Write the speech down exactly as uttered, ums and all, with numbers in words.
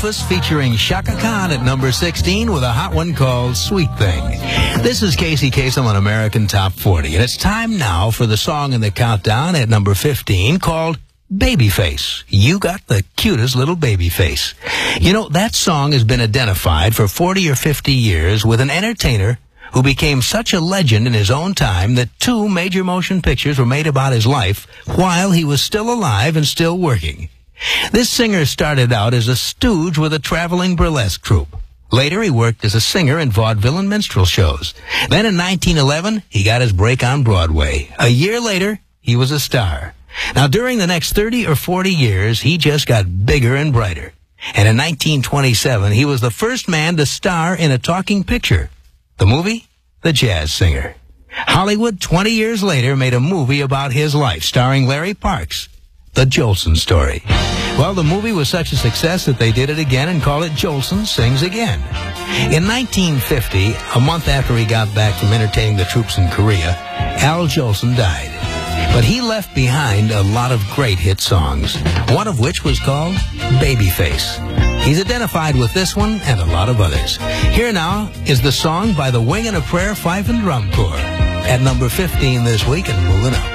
Rufus featuring Shaka Khan at number sixteen with a hot one called Sweet Thing. This is Casey Kasem on American Top forty, and it's time now for the song in the countdown at number fifteen called Babyface. You got the cutest little baby face. You know, that song has been identified for forty or fifty years with an entertainer who became such a legend in his own time that two major motion pictures were made about his life while he was still alive and still working. This singer started out as a stooge with a traveling burlesque troupe. Later, he worked as a singer in vaudeville and minstrel shows. Then in nineteen eleven, he got his break on Broadway. A year later, he was a star. Now, during the next thirty or forty years, he just got bigger and brighter. And in nineteen twenty-seven, he was the first man to star in a talking picture. The movie? The Jazz Singer. Hollywood, twenty years later, made a movie about his life, starring Larry Parks, The Jolson Story. Well, the movie was such a success that they did it again and called it Jolson Sings Again. In nineteen fifty, a month after he got back from entertaining the troops in Korea, Al Jolson died. But he left behind a lot of great hit songs, one of which was called Babyface. He's identified with this one and a lot of others. Here now is the song by the Wing and a Prayer Fife and Drum Corps at number fifteen this week and moving up.